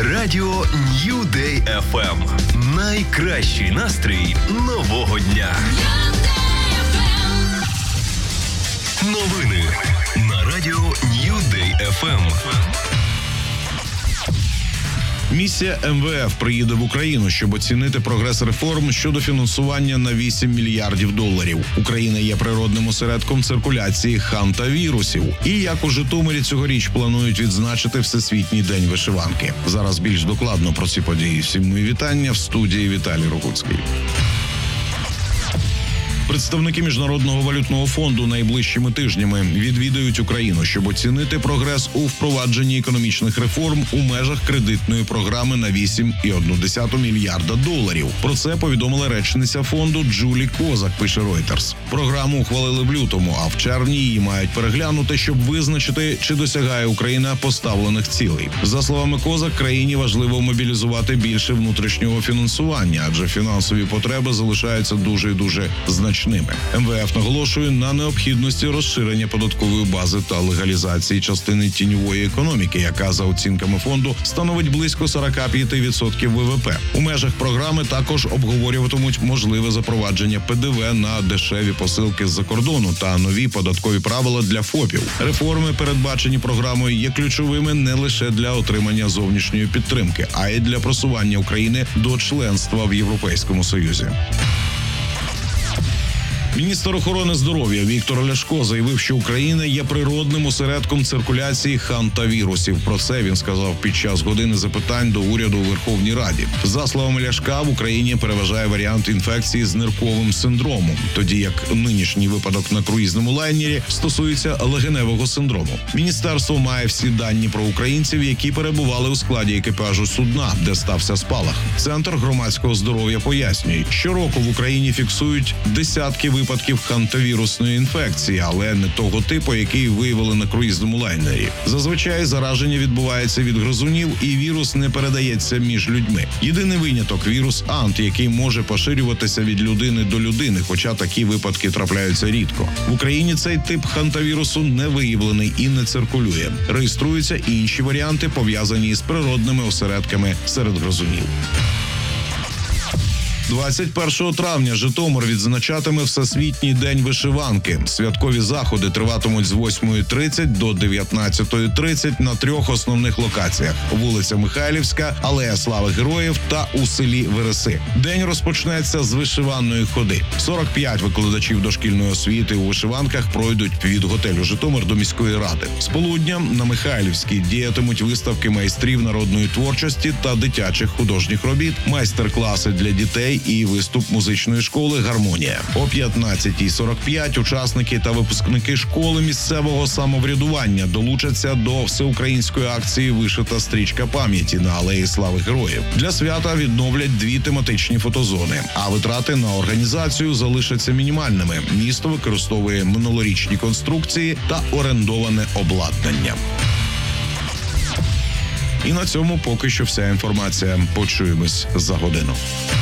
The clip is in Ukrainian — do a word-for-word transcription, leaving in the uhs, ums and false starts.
Радіо Нью Дей еф ем. Найкращий настрій нового дня. Новини на Радіо Нью Дей еф ем. Місія ем ве еф приїде в Україну, щоб оцінити прогрес реформ щодо фінансування на вісім мільярдів доларів. Україна є природним осередком циркуляції хантавірусів. І як у Житомирі цьогоріч планують відзначити Всесвітній день вишиванки. Зараз більш докладно про ці події. Всім мої вітання в студії Віталій Рогуцький. Представники Міжнародного валютного фонду найближчими тижнями відвідають Україну, щоб оцінити прогрес у впровадженні економічних реформ у межах кредитної програми на вісім цілих одна десята мільярда доларів. Про це повідомила речниця фонду Джулі Козак, пише Reuters. Програму ухвалили в лютому, а в червні її мають переглянути, щоб визначити, чи досягає Україна поставлених цілей. За словами Козак, країні важливо мобілізувати більше внутрішнього фінансування, адже фінансові потреби залишаються дуже і дуже значними. ем ве еф наголошує на необхідності розширення податкової бази та легалізації частини тіньової економіки, яка, за оцінками фонду, становить близько сорок п'ять відсотків ве ве пе. У межах програми також обговорюватимуть можливе запровадження пе де ве на дешеві посилки з-за кордону та нові податкові правила для ФОПів. Реформи, передбачені програмою, є ключовими не лише для отримання зовнішньої підтримки, а й для просування України до членства в Європейському Союзі. Міністр охорони здоров'я Віктор Ляшко заявив, що Україна є природним осередком циркуляції хантавірусів. Про це він сказав під час години запитань до уряду у Верховній Раді. За словами Ляшка, в Україні переважає варіант інфекції з нирковим синдромом, тоді як нинішній випадок на круїзному лайнері стосується легеневого синдрому. Міністерство має всі дані про українців, які перебували у складі екіпажу судна, де стався спалах. Центр громадського здоров'я пояснює, щороку в Україні фіксують десятки випадків хантавірусної інфекції, але не того типу, який виявили на круїзному лайнері. Зазвичай зараження відбувається від гризунів, і вірус не передається між людьми. Єдиний виняток – вірус Ант, який може поширюватися від людини до людини, хоча такі випадки трапляються рідко. В Україні цей тип хантавірусу не виявлений і не циркулює. Реєструються інші варіанти, пов'язані з природними осередками серед гризунів. двадцять першого травня Житомир відзначатиме Всесвітній день вишиванки. Святкові заходи триватимуть з восьмої тридцять до дев'ятнадцятої тридцять на трьох основних локаціях – вулиця Михайлівська, Алея Слави Героїв та у селі Вереси. День розпочнеться з вишиванної ходи. сорок п'ять викладачів дошкільної освіти у вишиванках пройдуть від готелю «Житомир» до міської ради. З полудня на Михайлівській діятимуть виставки майстрів народної творчості та дитячих художніх робіт, майстер-класи для дітей і виступ музичної школи «Гармонія». О п'ятнадцятій сорок п'ять учасники та випускники школи місцевого самоврядування долучаться до всеукраїнської акції «Вишита стрічка пам'яті» на Алеї Слави Героїв. Для свята відновлять дві тематичні фотозони, а витрати на організацію залишаться мінімальними. Місто використовує минулорічні конструкції та орендоване обладнання. І на цьому поки що вся інформація. Почуємось за годину.